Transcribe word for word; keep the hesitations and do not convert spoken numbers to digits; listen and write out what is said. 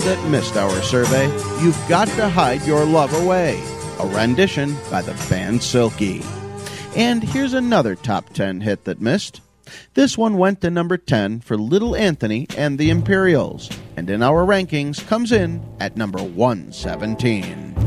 that missed our survey, You've Got to Hide Your Love Away, a rendition by the band Silky. And here's another top ten hit that missed. This one went to number ten for Little Anthony and the Imperials, and in our rankings comes in at number one seventeen.